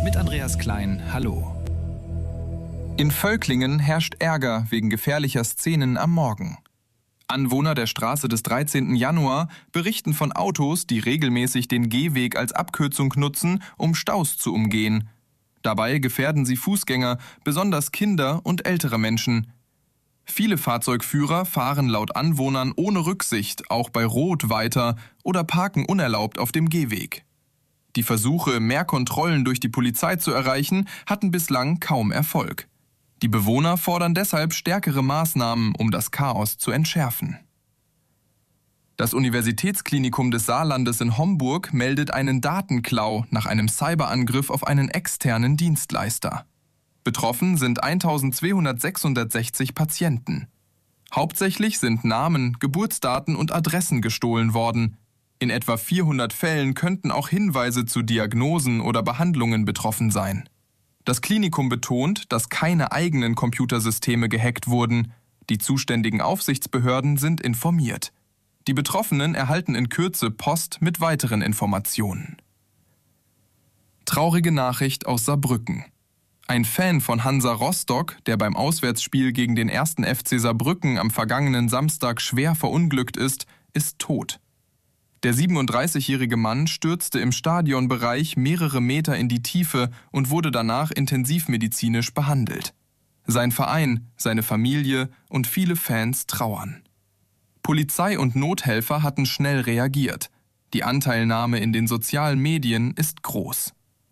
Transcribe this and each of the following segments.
mit Andreas Klein. Hallo. In Völklingen herrscht Ärger wegen gefährlicher Szenen am Morgen. Anwohner der Straße des 13. Januar berichten von Autos, die regelmäßig den Gehweg als Abkürzung nutzen, um Staus zu umgehen. Dabei gefährden sie Fußgänger, besonders Kinder und ältere Menschen. Viele Fahrzeugführer fahren laut Anwohnern ohne Rücksicht auch bei Rot weiter oder parken unerlaubt auf dem Gehweg. Die Versuche, mehr Kontrollen durch die Polizei zu erreichen, hatten bislang kaum Erfolg. Die Bewohner fordern deshalb stärkere Maßnahmen, um das Chaos zu entschärfen. Das Universitätsklinikum des Saarlandes in Homburg meldet einen Datenklau nach einem Cyberangriff auf einen externen Dienstleister. Betroffen sind 1266 Patienten. Hauptsächlich sind Namen, Geburtsdaten und Adressen gestohlen worden. In etwa 400 Fällen könnten auch Hinweise zu Diagnosen oder Behandlungen betroffen sein. Das Klinikum betont, dass keine eigenen Computersysteme gehackt wurden. Die zuständigen Aufsichtsbehörden sind informiert. Die Betroffenen erhalten in Kürze Post mit weiteren Informationen. Traurige Nachricht aus Saarbrücken. Ein Fan von Hansa Rostock, der beim Auswärtsspiel gegen den 1. FC Saarbrücken am vergangenen Samstag schwer verunglückt ist tot. Der 37-jährige Mann stürzte im Stadionbereich mehrere Meter in die Tiefe und wurde danach intensivmedizinisch behandelt. Sein Verein, seine Familie und viele Fans trauern. Polizei und Nothelfer hatten schnell reagiert. Die Anteilnahme in den sozialen Medien ist groß.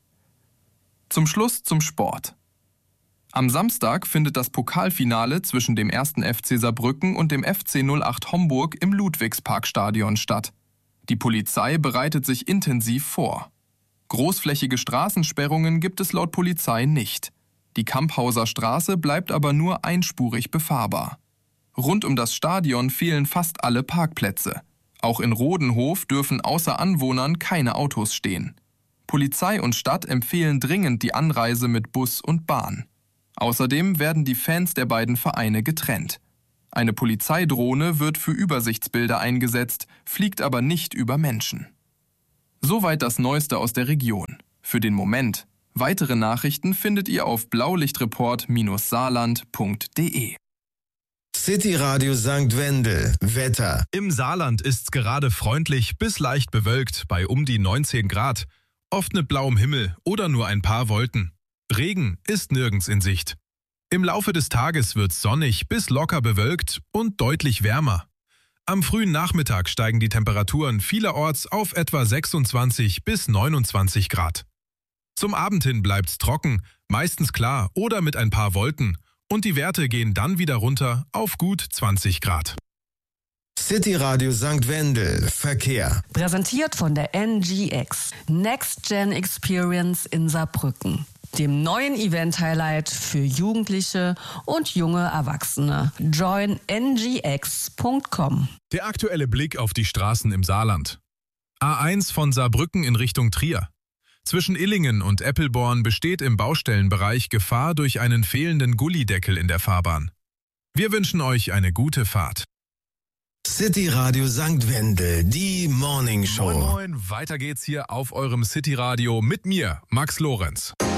Zum Schluss zum Sport. Am Samstag findet das Pokalfinale zwischen dem 1. FC Saarbrücken und dem FC 08 Homburg im Ludwigsparkstadion statt. Die Polizei bereitet sich intensiv vor. Großflächige Straßensperrungen gibt es laut Polizei nicht. Die Kamphauser Straße bleibt aber nur einspurig befahrbar. Rund um das Stadion fehlen fast alle Parkplätze. Auch in Rodenhof dürfen außer Anwohnern keine Autos stehen. Polizei und Stadt empfehlen dringend die Anreise mit Bus und Bahn. Außerdem werden die Fans der beiden Vereine getrennt. Eine Polizeidrohne wird für Übersichtsbilder eingesetzt, fliegt aber nicht über Menschen. Soweit das Neueste aus der Region. Für den Moment. Weitere Nachrichten findet ihr auf blaulichtreport-saarland.de. City Radio St. Wendel. Wetter. Im Saarland ist's gerade freundlich bis leicht bewölkt bei um die 19 Grad. Oft mit blauem Himmel oder nur ein paar Wolken. Regen ist nirgends in Sicht. Im Laufe des Tages wird's sonnig bis locker bewölkt und deutlich wärmer. Am frühen Nachmittag steigen die Temperaturen vielerorts auf etwa 26 bis 29 Grad. Zum Abend hin bleibt's trocken, meistens klar oder mit ein paar Wolken. Und die Werte gehen dann wieder runter auf gut 20 Grad. City Radio St. Wendel. Verkehr. Präsentiert von der NGX. Next Gen Experience in Saarbrücken. Dem neuen Event-Highlight für Jugendliche und junge Erwachsene. Join ngx.com. Der aktuelle Blick auf die Straßen im Saarland. A1 von Saarbrücken in Richtung Trier. Zwischen Illingen und Eppelborn besteht im Baustellenbereich Gefahr durch einen fehlenden Gullideckel in der Fahrbahn. Wir wünschen euch eine gute Fahrt. City Radio St. Wendel, die Morning Show. Moin, moin, weiter geht's hier auf eurem City Radio mit mir, Max Lorenz.